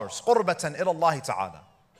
قُرْبَةً إِلَى اللَّهِ تَعَالَى.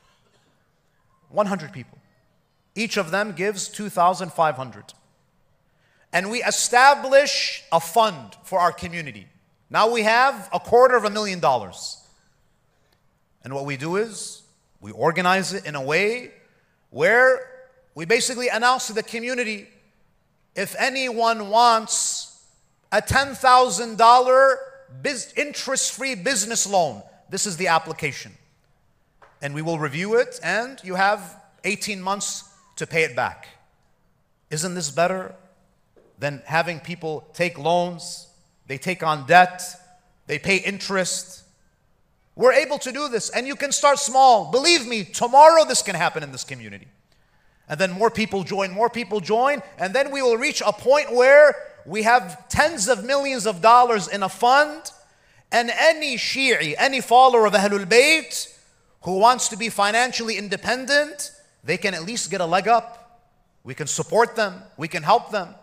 100 people. Each of them gives 2,500. And we establish a fund for our community. Now we have $250,000. And what we do is, we organize it in a way where we basically announce to the community, if anyone wants a $10,000 interest-free business loan, this is the application. And we will review it, and you have 18 months to pay it back. Isn't this better than having people take loans? They take on debt, they pay interest. We're able to do this, and you can start small. Believe me, tomorrow this can happen in this community. And then more people join, and then we will reach a point where we have tens of millions of dollars in a fund, and any Shi'i, any follower of Ahlul Bayt who wants to be financially independent, they can at least get a leg up. We can support them, we can help them.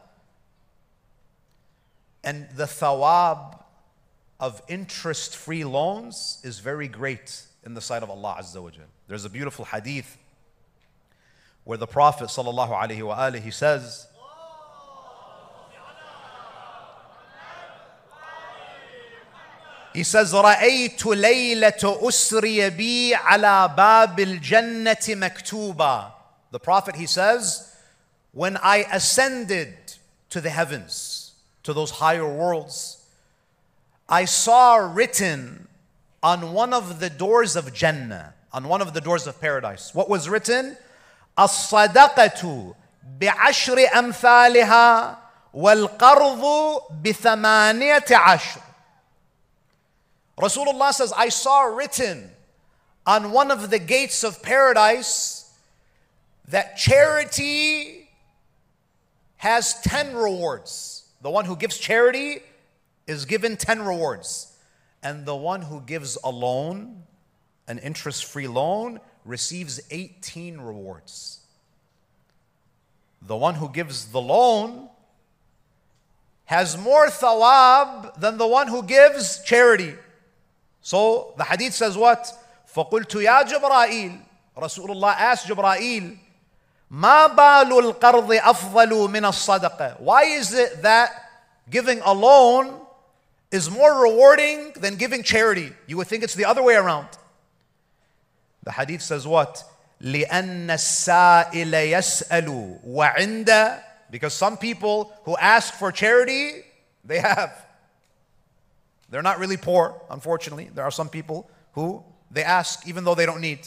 And the thawab of interest-free loans is very great in the sight of Allah Azza wa Jal. There's a beautiful hadith where the Prophet sallallahu alaihi wasallam says, رأيت ليلة أسري بي على باب الجنة مكتوبا. The Prophet, he says, when I ascended to the heavens, to those higher worlds, I saw written on one of the doors of Jannah, on one of the doors of paradise. What was written? الصدقة بعشر أمثالها والقرض بثمانية عشر. Rasulullah says, I saw written on one of the gates of paradise that charity has 10 rewards. The one who gives charity is given 10 rewards. And the one who gives a loan, an interest-free loan, receives 18 rewards. The one who gives the loan has more thawab than the one who gives charity. So the hadith says what? فَقُلْتُ يَا جِبْرَائِيل. Rasulullah asked Jibreel, مَا بَالُ الْقَرْضِ أَفْضَلُ مِنَ الصَّدَقَةِ. Why is it that giving a loan is more rewarding than giving charity? You would think it's the other way around. The hadith says what? لِأَنَّ السَّائِلَ يَسْأَلُ وَعِنْدَ. Because some people who ask for charity, they have. They're not really poor, unfortunately. There are some people who they ask even though they don't need.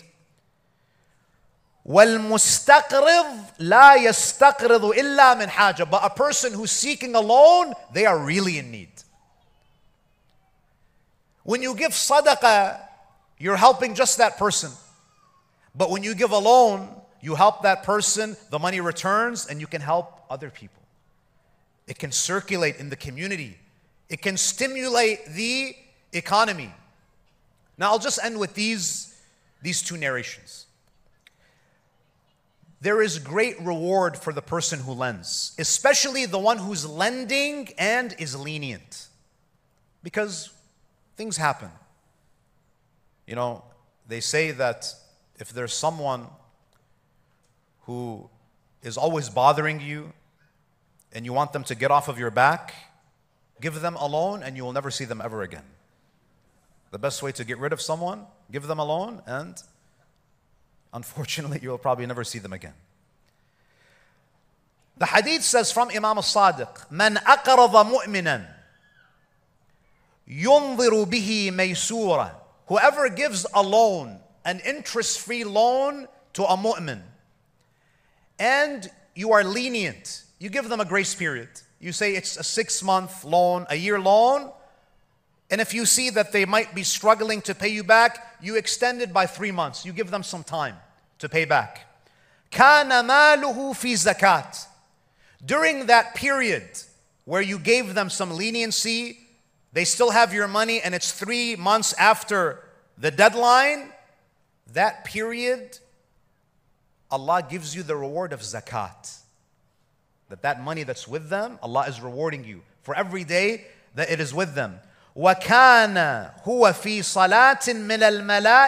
وَالْمُسْتَقْرِضْ لَا يَسْتَقْرِضُ إِلَّا مِنْ حَاجَةٍ. But a person who's seeking a loan, they are really in need. When you give sadaqah, you're helping just that person. But when you give a loan, you help that person, the money returns, and you can help other people. It can circulate in the community. It can stimulate the economy. Now I'll just end with these two narrations. There is great reward for the person who lends, especially the one who's lending and is lenient. Because things happen. You know, they say that if there's someone who is always bothering you and you want them to get off of your back, give them a loan and you will never see them ever again. The best way to get rid of someone, give them a loan, and unfortunately you will probably never see them again. The hadith says from Imam al-Sadiq, مَنْ أَقْرَضَ مُؤْمِنًا يُنْظِرُ بِهِ مَيْسُورًا. Whoever gives a loan, an interest-free loan to a mu'min, and you are lenient, you give them a grace period. You say it's a 6-month loan, a year loan, and if you see that they might be struggling to pay you back, you extend it by 3 months. You give them some time to pay back. كَانَ مَالُهُ فِي زَكَاةٍ. During that period where you gave them some leniency, they still have your money and it's 3 months after the deadline, that period, Allah gives you the reward of zakat. That money that's with them, Allah is rewarding you for every day that it is with them. وَكَانَ هُوَ فِي صَلَاةٍ مِنَ الْمَلَائِكَةِ